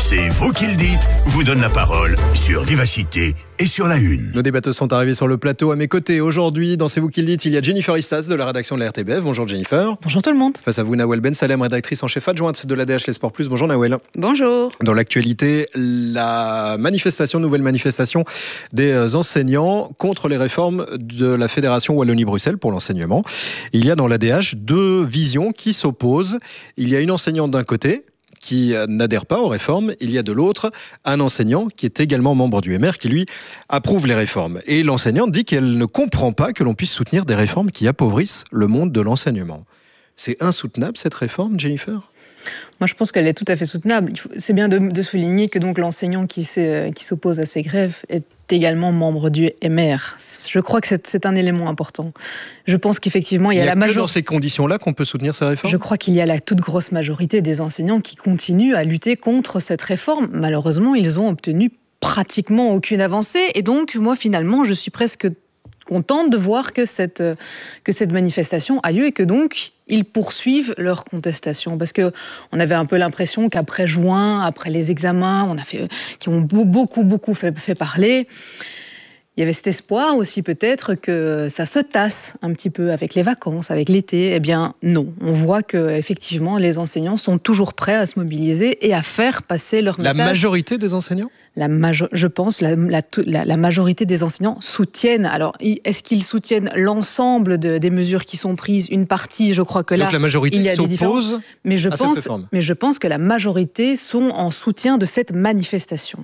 C'est vous qui le dites, vous donne la parole sur Vivacité et sur La Une. Nos débatteurs sont arrivés sur le plateau à mes côtés. Aujourd'hui, dans C'est vous qui le dites, il y a Jennifer Istas de la rédaction de la RTBF. Bonjour Jennifer. Bonjour tout le monde. Face à vous, Nawel Ben Salem, rédactrice en chef adjointe de l'ADH Les Sports Plus. Bonjour Nawel. Bonjour. Dans l'actualité, la nouvelle manifestation des enseignants contre les réformes de la Fédération Wallonie-Bruxelles pour l'enseignement. Il y a dans l'ADH deux visions qui s'opposent. Il y a une enseignante d'un côté qui n'adhère pas aux réformes. Il y a de l'autre un enseignant qui est également membre du MR qui, lui, approuve les réformes. Et l'enseignante dit qu'elle ne comprend pas que l'on puisse soutenir des réformes qui appauvrissent le monde de l'enseignement. C'est insoutenable cette réforme, Jennifer ? Moi, je pense qu'elle est tout à fait soutenable. C'est bien de souligner que donc l'enseignant qui s'oppose à ces grèves est également membre du MR. Je crois que c'est un élément important. Je pense qu'effectivement, il y a la majorité. Dans ces conditions-là qu'on peut soutenir ces réformes ? Je crois qu'il y a la toute grosse majorité des enseignants qui continuent à lutter contre cette réforme. Malheureusement, ils ont obtenu pratiquement aucune avancée. Et donc, moi, finalement, je suis presque contente de voir que cette manifestation a lieu et que donc ils poursuivent leur contestation. Parce qu'on avait un peu l'impression qu'après juin, après les examens, qui ont beaucoup fait parler, il y avait cet espoir aussi peut-être que ça se tasse un petit peu avec les vacances, avec l'été. Eh bien non, on voit qu'effectivement les enseignants sont toujours prêts à se mobiliser et à faire passer leur message. La majorité des enseignants ? Je pense la majorité des enseignants soutiennent. Alors, est-ce qu'ils soutiennent l'ensemble des mesures qui sont prises ? Une partie, je crois que là, donc la majorité il y a des différences. s'oppose Mais je pense que la majorité sont en soutien de cette manifestation.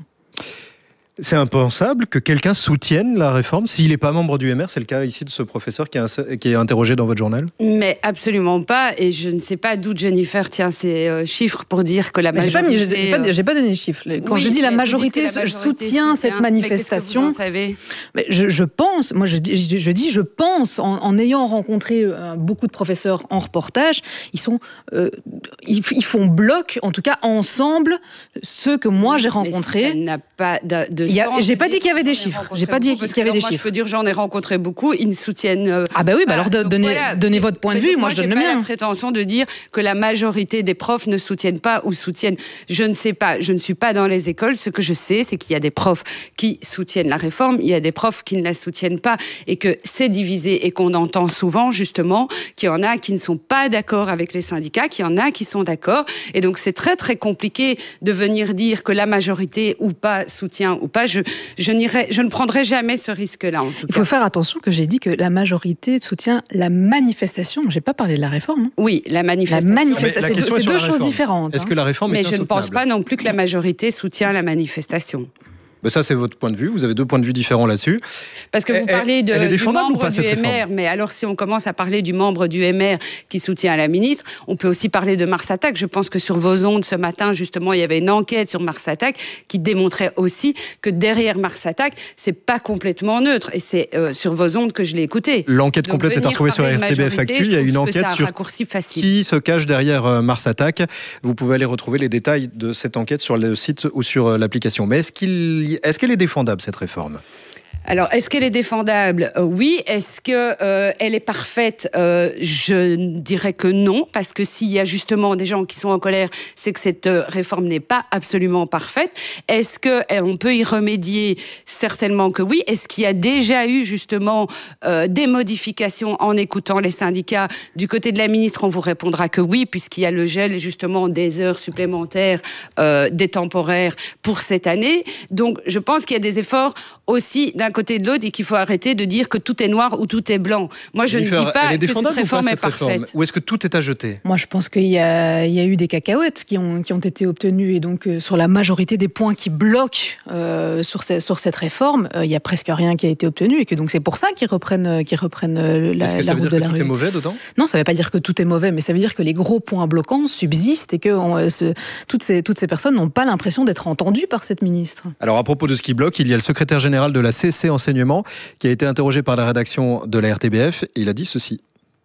C'est impensable que quelqu'un soutienne la réforme s'il n'est pas membre du MR. C'est le cas ici de ce professeur qui est interrogé dans votre journal. Mais absolument pas. Et je ne sais pas d'où Jennifer tient ces chiffres pour dire que la majorité... J'ai pas donné de chiffres. Quand je dis la majorité soutient cette manifestation... Mais qu'est-ce que vous en savez ? Mais je pense, moi je pense, en ayant rencontré beaucoup de professeurs en reportage, ils font bloc, en tout cas ensemble, ceux que moi j'ai rencontrés. Ça n'a pas de j'ai pas dit qu'il y avait des chiffres. J'ai pas dit qu'il y avait des chiffres. Je peux dire, j'en ai rencontré beaucoup, ils ne soutiennent. Ah bah oui, alors donnez votre point de vue. Moi, je donne le mien. J'ai pas la prétention de dire que la majorité des profs ne soutiennent pas ou soutiennent. Je ne sais pas. Je ne suis pas dans les écoles. Ce que je sais, c'est qu'il y a des profs qui soutiennent la réforme, il y a des profs qui ne la soutiennent pas, et que c'est divisé et qu'on entend souvent justement qu'il y en a qui ne sont pas d'accord avec les syndicats, qu'il y en a qui sont d'accord, et donc c'est très très compliqué de venir dire que la majorité ou pas soutient ou pas. Je ne prendrai jamais ce risque-là, en tout cas. Il faut faire attention que j'ai dit que la majorité soutient la manifestation. J'ai pas parlé de la réforme. Oui, la manifestation. C'est deux choses différentes. Est-ce que la réforme est insoutenable ? Mais je ne pense pas non plus que la majorité soutient la manifestation. Ben ça, c'est votre point de vue. Vous avez deux points de vue différents là-dessus. Parce que vous parlez du membre du MR, mais alors si on commence à parler du membre du MR qui soutient la ministre, on peut aussi parler de Mars Attack. Je pense que sur vos ondes ce matin, justement, il y avait une enquête sur Mars Attack qui démontrait aussi que derrière Mars Attack, c'est pas complètement neutre. Et c'est sur vos ondes que je l'ai écouté. L'enquête complète est à retrouver sur RTBF Actu. Il y a une enquête sur qui se cache derrière Mars Attack. Vous pouvez aller retrouver les détails de cette enquête sur le site ou sur l'application. Mais est-ce qu'elle est défendable, cette réforme ? Alors, est-ce qu'elle est défendable ? Oui. Est-ce qu'elle est parfaite ? Je dirais que non, parce que s'il y a justement des gens qui sont en colère, c'est que cette réforme n'est pas absolument parfaite. Est-ce qu'on peut y remédier ? Certainement que oui. Est-ce qu'il y a déjà eu justement des modifications en écoutant les syndicats ? Du côté de la ministre, on vous répondra que oui, puisqu'il y a le gel justement des heures supplémentaires, des temporaires pour cette année. Donc, je pense qu'il y a des efforts aussi d'un côté de l'autre et qu'il faut arrêter de dire que tout est noir ou tout est blanc. Moi, je ne dis pas que cette réforme est parfaite. Ou est-ce que tout est à jeter ? Moi, je pense qu'il y a eu des cacahuètes qui ont été obtenues, et donc sur la majorité des points qui bloquent sur cette réforme, il n'y a presque rien qui a été obtenu, et que donc c'est pour ça qu'ils reprennent la route de la rue. Est-ce que ça veut dire que tout est mauvais dedans ? Non, ça ne veut pas dire que tout est mauvais, mais ça veut dire que les gros points bloquants subsistent et que toutes ces personnes n'ont pas l'impression d'être entendues par cette ministre. Alors, à propos de ce qui bloque, il y a le secrétaire général de la CC Enseignement qui a été interrogé par la rédaction de la RTBF et il a dit ceci.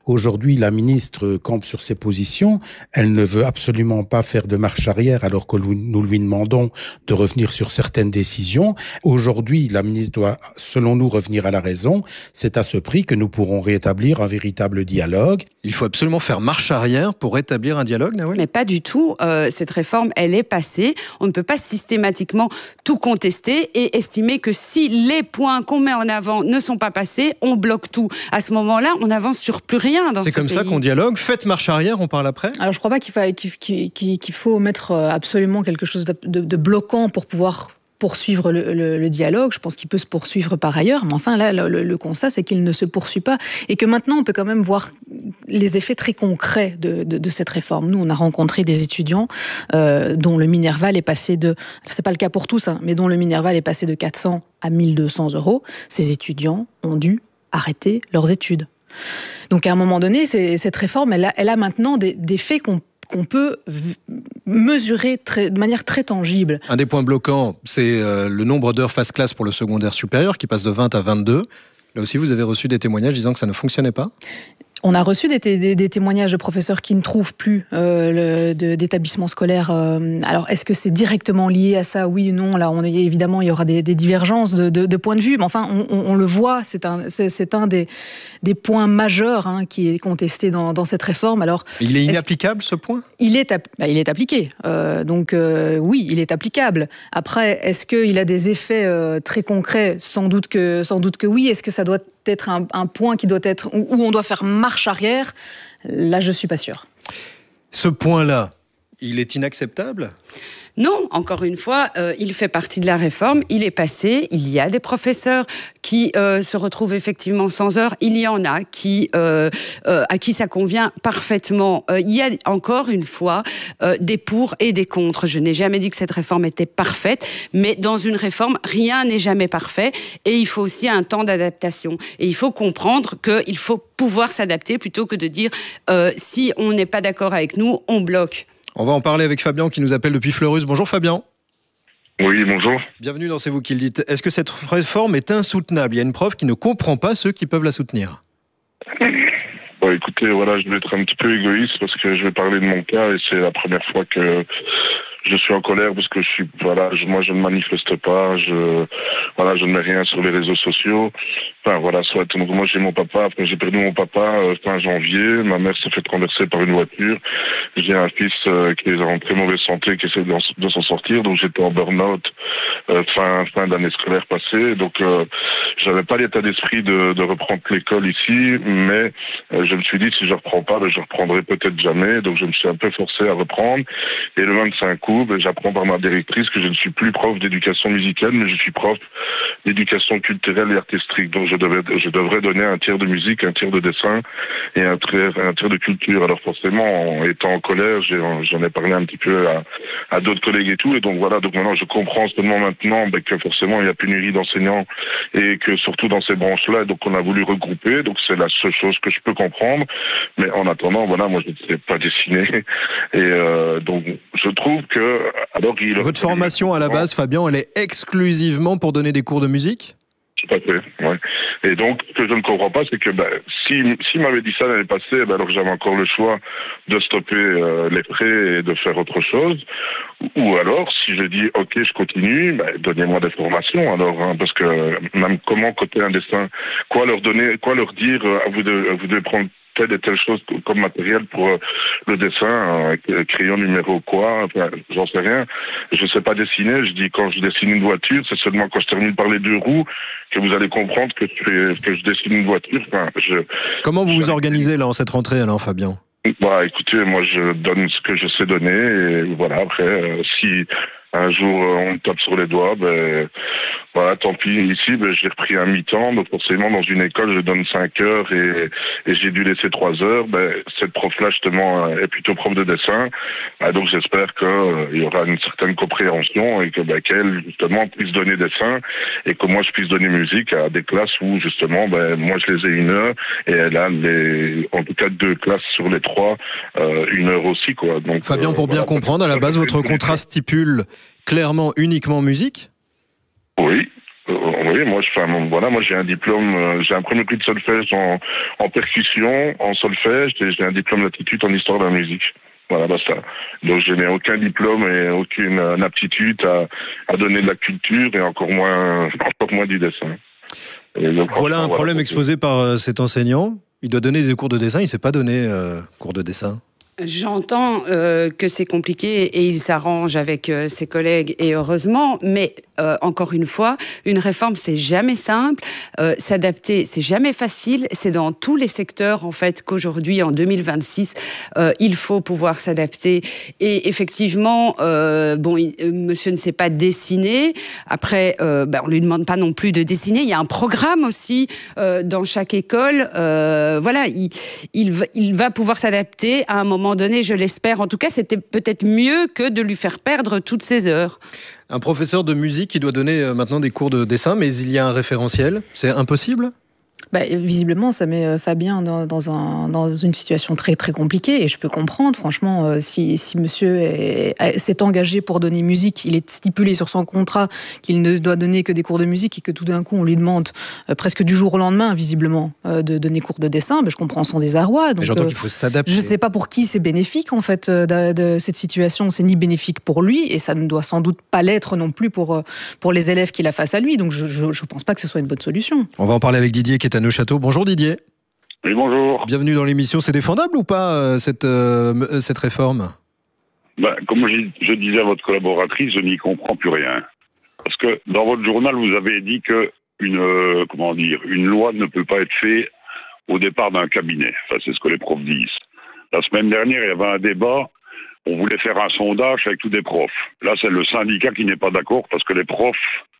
Aujourd'hui, la ministre campe sur ses positions. Elle ne veut absolument pas faire de marche arrière alors que nous lui demandons de revenir sur certaines décisions. Aujourd'hui, la ministre doit, selon nous, revenir à la raison. C'est à ce prix que nous pourrons rétablir un véritable dialogue. Il faut absolument faire marche arrière pour rétablir un dialogue, Nawel ? Mais pas du tout. Cette réforme, elle est passée. On ne peut pas systématiquement tout contester et estimer que si les points qu'on met en avant ne sont pas passés, on bloque tout. À ce moment-là, on n'avance sur plus rien dans ce pays. C'est comme ça qu'on dialogue. Faites marche arrière, on parle après ? Alors je ne crois pas qu'il faut mettre absolument quelque chose de bloquant pour pouvoir poursuivre le dialogue. Je pense qu'il peut se poursuivre par ailleurs, mais enfin là, le constat, c'est qu'il ne se poursuit pas et que maintenant, on peut quand même voir les effets très concrets de cette réforme. Nous, on a rencontré des étudiants dont le Minerval est passé de, c'est pas le cas pour tous, hein, mais dont le Minerval est passé de 400 à 1200 €. Ces étudiants ont dû arrêter leurs études. Donc à un moment donné, cette réforme, elle a maintenant des faits qu'on peut mesurer de manière très tangible. Un des points bloquants, c'est le nombre d'heures face classe pour le secondaire supérieur qui passe de 20 à 22. Là aussi, vous avez reçu des témoignages disant que ça ne fonctionnait pas ? On a reçu des témoignages de professeurs qui ne trouvent plus d'établissement scolaire. Alors, est-ce que c'est directement lié à ça ? Oui ou non ? Là, évidemment, il y aura des divergences de points de vue. Mais enfin, on le voit, c'est un des points majeurs qui est contesté dans cette réforme. Alors, il est inapplicable, ce point ? Il est appliqué. Oui, il est applicable. Après, est-ce qu'il a des effets très concrets ? Sans doute que oui. Est-ce que ça doit être un point qui doit être où on doit faire marche arrière? Là, je suis pas sûre. Ce point-là, il est inacceptable ? Non, encore une fois, il fait partie de la réforme, il est passé, il y a des professeurs qui se retrouvent effectivement sans heures, il y en a à qui ça convient parfaitement. Il y a encore une fois des pour et des contre. Je n'ai jamais dit que cette réforme était parfaite, mais dans une réforme, rien n'est jamais parfait et il faut aussi un temps d'adaptation. Et il faut comprendre qu'il faut pouvoir s'adapter plutôt que de dire si on n'est pas d'accord avec nous, on bloque. On va en parler avec Fabien qui nous appelle depuis Fleurus. Bonjour Fabien. Oui, bonjour. Bienvenue dans C'est vous qui le dites. Est-ce que cette réforme est insoutenable ? Il y a une prof qui ne comprend pas ceux qui peuvent la soutenir. Bon, écoutez, voilà, je vais être un petit peu égoïste parce que je vais parler de mon cas et c'est la première fois que je suis en colère parce que moi je ne manifeste pas, je ne mets rien sur les réseaux sociaux. Enfin voilà, donc moi j'ai mon papa, j'ai perdu mon papa fin janvier, ma mère s'est fait renverser par une voiture, j'ai un fils qui est en très mauvaise santé, qui essaie de s'en sortir, donc j'étais en burn-out fin d'année scolaire passée, donc j'avais pas l'état d'esprit de reprendre l'école ici, mais je me suis dit si je reprends pas, je reprendrai peut-être jamais, donc je me suis un peu forcé à reprendre, et le 25 août, j'apprends par ma directrice que je ne suis plus prof d'éducation musicale, mais je suis prof d'éducation culturelle et artistique. Donc je devrais donner un tiers de musique, un tiers de dessin et un tiers de culture. Alors forcément, en étant en colère, j'en ai parlé un petit peu à d'autres collègues et tout. Et donc voilà, donc maintenant je comprends seulement maintenant que forcément il y a pénurie d'enseignants et que surtout dans ces branches-là, donc on a voulu regrouper. Donc c'est la seule chose que je peux comprendre. Mais en attendant, voilà, moi je ne sais pas dessiner. Et donc je trouve que Votre formation à la base, Fabien, elle est exclusivement pour donner des cours de musique ? Tout à fait, ouais. Et donc, ce que je ne comprends pas, c'est que s'il m'avait dit ça l'année passée, alors que j'avais encore le choix de stopper les frais et de faire autre chose, ou alors, si je dis, ok, je continue, donnez-moi des formations, alors, parce que même comment coter un dessin, quoi leur dire, vous devez prendre telle et telle chose comme matériel pour le dessin, crayon numéro quoi, j'en sais rien. Je sais pas dessiner, je dis quand je dessine une voiture, c'est seulement quand je termine par les deux roues que vous allez comprendre que je dessine une voiture. Comment vous vous organisez là en cette rentrée alors, Fabien ? Écoutez, moi je donne ce que je sais donner et voilà, après, si un jour on me tape sur les doigts, voilà, tant pis. Ici, j'ai repris un mi-temps, donc forcément dans une école, je donne 5 heures et j'ai dû laisser 3 heures. Cette prof-là, justement, est plutôt prof de dessin. Donc j'espère qu'il y aura une certaine compréhension et que qu'elle, justement, puisse donner dessin et que moi, je puisse donner musique à des classes où, justement, moi, je les ai 1 heure et elle a en tout cas 2 classes sur les 3, 1 heure aussi, quoi. Donc, Fabien, pour bien comprendre, à la base, votre contrat stipule clairement uniquement musique ? Oui, Oui, moi j'ai un diplôme, j'ai un premier prix de solfège en percussion, en solfège, et j'ai un diplôme d'aptitude en histoire de la musique. Voilà, basta. Donc je n'ai aucun diplôme et aucune aptitude à donner de la culture et encore moins du dessin. Donc, voilà un problème exposé par cet enseignant. Il doit donner des cours de dessin, il ne sait pas donner cours de dessin. J'entends que c'est compliqué et il s'arrange avec ses collègues et heureusement, mais encore une fois, une réforme c'est jamais simple, s'adapter c'est jamais facile, c'est dans tous les secteurs en fait qu'aujourd'hui en 2026 il faut pouvoir s'adapter et effectivement monsieur ne sait pas dessiner, après on lui demande pas non plus de dessiner, il y a un programme aussi dans chaque école, voilà, il va pouvoir s'adapter à un moment donné, je l'espère. En tout cas, c'était peut-être mieux que de lui faire perdre toutes ses heures. Un professeur de musique qui doit donner maintenant des cours de dessin, mais il y a un référentiel. C'est impossible ? Visiblement, ça met Fabien dans une situation très très compliquée et je peux comprendre, franchement, si monsieur s'est engagé pour donner musique, il est stipulé sur son contrat qu'il ne doit donner que des cours de musique et que tout d'un coup on lui demande presque du jour au lendemain, visiblement, de donner cours de dessin, je comprends son désarroi. Donc, j'entends qu'il faut s'adapter. Je ne sais pas pour qui c'est bénéfique en fait de cette situation, c'est ni bénéfique pour lui et ça ne doit sans doute pas l'être non plus pour les élèves qu'il a face à lui, donc je ne pense pas que ce soit une bonne solution. On va en parler avec Didier qui est à Neuchâteau. Bonjour Didier. Oui, bonjour. Bienvenue dans l'émission. C'est défendable ou pas cette réforme ? Comme je disais à votre collaboratrice, je n'y comprends plus rien. Parce que dans votre journal, vous avez dit que une loi ne peut pas être faite au départ d'un cabinet. Enfin, c'est ce que les profs disent. La semaine dernière, il y avait un débat. On voulait faire un sondage avec tous des profs. Là, c'est le syndicat qui n'est pas d'accord parce que les profs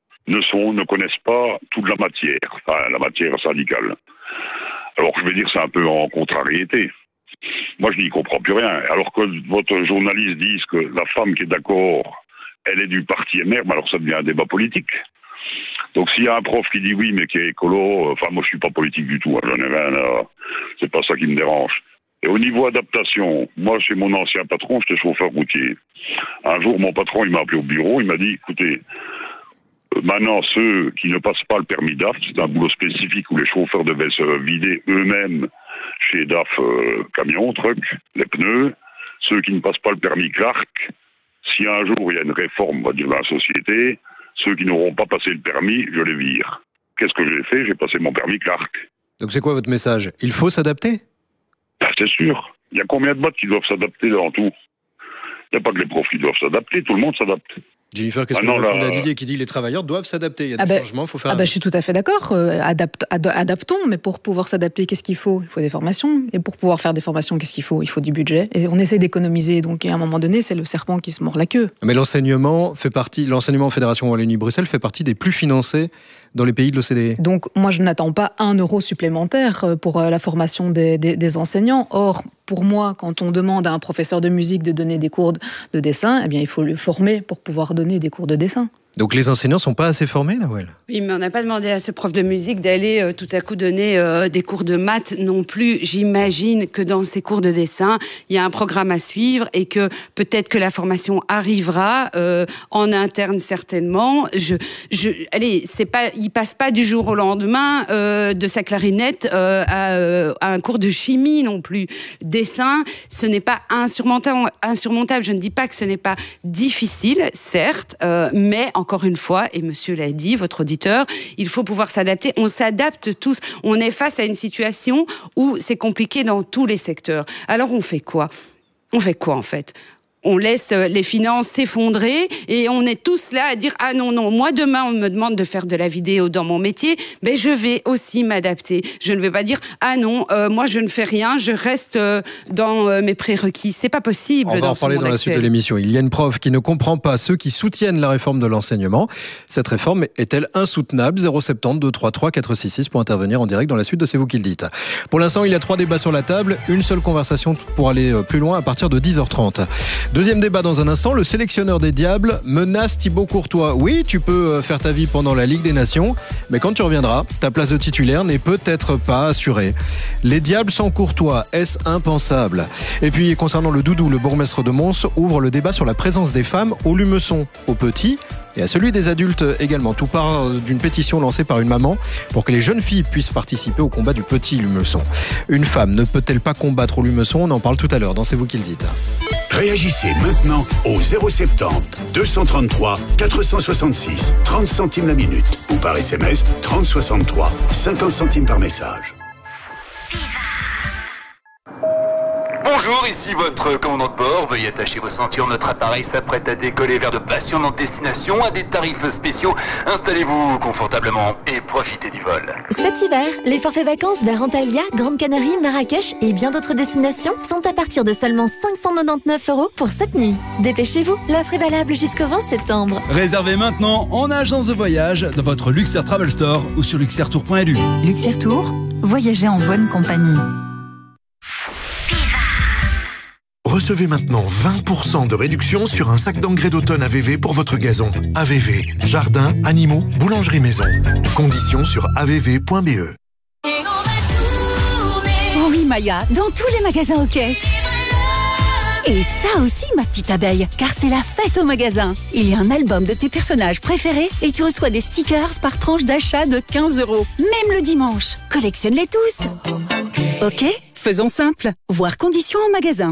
ne connaissent pas toute la matière syndicale. Alors, je vais dire, c'est un peu en contrariété. Moi, je n'y comprends plus rien. Alors que votre journaliste dise que la femme qui est d'accord, elle est du parti MR, alors ça devient un débat politique. Donc, s'il y a un prof qui dit oui, mais qui est écolo, moi, je suis pas politique du tout. J'en ai rien c'est pas ça qui me dérange. Et au niveau adaptation, moi, chez mon ancien patron, j'étais chauffeur routier. Un jour, mon patron, il m'a appelé au bureau, il m'a dit, écoutez, maintenant, ceux qui ne passent pas le permis DAF, c'est un boulot spécifique où les chauffeurs devaient se vider eux-mêmes chez DAF camion, truck, les pneus. Ceux qui ne passent pas le permis Clark, si un jour il y a une réforme, on va dire, dans la société, ceux qui n'auront pas passé le permis, je les vire. Qu'est-ce que j'ai fait ? J'ai passé mon permis Clark. Donc c'est quoi votre message ? Il faut s'adapter ? C'est sûr. Il y a combien de boîtes qui doivent s'adapter dans tout ? Il n'y a pas que les profs qui doivent s'adapter, tout le monde s'adapte. Jennifer, qu'est-ce qu'on a Didier qui dit les travailleurs doivent s'adapter. Il y a des changements, il faut faire... je suis tout à fait d'accord. Adaptons, mais pour pouvoir s'adapter, qu'est-ce qu'il faut ? Il faut des formations. Et pour pouvoir faire des formations, qu'est-ce qu'il faut ? Il faut du budget. Et on essaie d'économiser. Donc à un moment donné, c'est le serpent qui se mord la queue. Mais l'enseignement en Fédération Wallonie-Bruxelles fait partie des plus financés dans les pays de l'OCDE. Donc moi, je n'attends pas 1 euro supplémentaire pour la formation des enseignants. Or, pour moi, quand on demande à un professeur de musique de donner des cours de dessin, eh bien, il faut le former pour pouvoir donner des cours de dessin. Donc les enseignants ne sont pas assez formés, Nawel ? Oui, mais on n'a pas demandé à ce prof de musique d'aller tout à coup donner des cours de maths non plus. J'imagine que dans ces cours de dessin, il y a un programme à suivre et que peut-être que la formation arrivera en interne certainement. Il passe pas du jour au lendemain de sa clarinette à un cours de chimie non plus. Dessin, ce n'est pas insurmontable. Je ne dis pas que ce n'est pas difficile, certes, mais encore une fois, et monsieur l'a dit, votre auditeur, il faut pouvoir s'adapter. On s'adapte tous. On est face à une situation où c'est compliqué dans tous les secteurs. Alors on fait quoi ? On fait quoi en fait ? On laisse les finances s'effondrer et on est tous là à dire « Ah non, moi demain on me demande de faire de la vidéo dans mon métier, mais je vais aussi m'adapter. Je ne vais pas dire « Ah non, moi je ne fais rien, je reste dans mes prérequis. » C'est pas possible. On va en parler dans la suite de l'émission. Il y a une prof qui ne comprend pas ceux qui soutiennent la réforme de l'enseignement. Cette réforme est-elle insoutenable ? 070 233 466 pour intervenir en direct dans la suite de C'est vous qui le dites. Pour l'instant, il y a 3 débats sur la table, une seule conversation pour aller plus loin à partir de 10h30. Deuxième débat dans un instant, le sélectionneur des Diables menace Thibaut Courtois. Oui, tu peux faire ta vie pendant la Ligue des Nations, mais quand tu reviendras, ta place de titulaire n'est peut-être pas assurée. Les Diables sans Courtois, est-ce impensable ? Et puis, concernant le Doudou, le bourgmestre de Mons ouvre le débat sur la présence des femmes au Lumeçon, au Petit et à celui des adultes également. Tout part d'une pétition lancée par une maman pour que les jeunes filles puissent participer au combat du petit lumeçon. Une femme ne peut-elle pas combattre au lumeçon? On en parle tout à l'heure dans C'est vous qui le dites. Réagissez maintenant au 070 233 466 30 centimes la minute ou par SMS 3063 50 centimes par message. Bonjour, ici votre commandant de bord. Veuillez attacher vos ceintures. Notre appareil s'apprête à décoller vers de passionnantes destinations à des tarifs spéciaux. Installez-vous confortablement et profitez du vol. Cet hiver, les forfaits vacances vers Antalya, Grande Canarie, Marrakech et bien d'autres destinations sont à partir de seulement 599 € pour cette nuit. Dépêchez-vous, l'offre est valable jusqu'au 20 septembre. Réservez maintenant en agence de voyage dans votre Luxair Travel Store ou sur luxairtour.lu. Luxair Tour, voyagez en bonne compagnie. Recevez maintenant 20% de réduction sur un sac d'engrais d'automne AVV pour votre gazon. AVV, jardin, animaux, boulangerie maison. Conditions sur avv.be. Oh oui Maya, dans tous les magasins OK. Et ça aussi ma petite abeille, car c'est la fête au magasin. Il y a un album de tes personnages préférés et tu reçois des stickers par tranche d'achat de 15 €. Même le dimanche. Collectionne-les tous. OK, faisons simple. Voir conditions en magasin.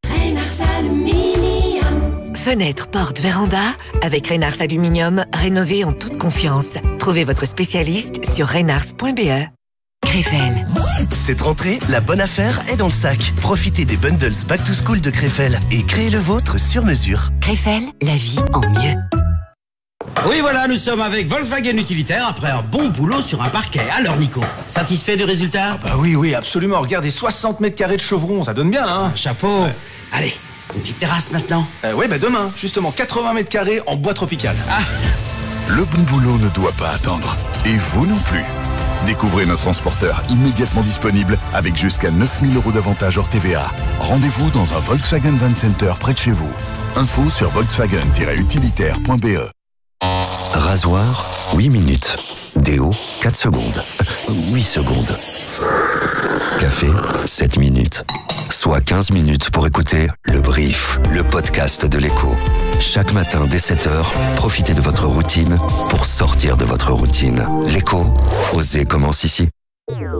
Fenêtre, porte, véranda, avec Reynars Aluminium, rénovez en toute confiance. Trouvez votre spécialiste sur reynars.be. Krefel. Cette rentrée, la bonne affaire est dans le sac. Profitez des bundles Back to School de Krefel et créez le vôtre sur mesure. Krefel, la vie en mieux. Oui, voilà, nous sommes avec Volkswagen Utilitaire après un bon boulot sur un parquet. Alors, Nico, satisfait du résultat? Oui, absolument. Regardez, 60 mètres carrés de chevron, ça donne bien, hein? Chapeau. Ouais. Allez, une petite terrasse maintenant. Demain, justement, 80 mètres carrés en bois tropical. Ah. Le bon boulot ne doit pas attendre. Et vous non plus. Découvrez nos transporteurs immédiatement disponibles avec jusqu'à 9 000 € d'avantages hors TVA. Rendez-vous dans un Volkswagen Van Center près de chez vous. Info sur volkswagen-utilitaire.be. Rasoir, 8 minutes. Déo, 4 secondes. 8 secondes. Café, 7 minutes. Soit 15 minutes pour écouter Le Brief, le podcast de l'Écho. Chaque matin dès 7h, profitez de votre routine pour sortir de votre routine. L'Écho, osez commence ici.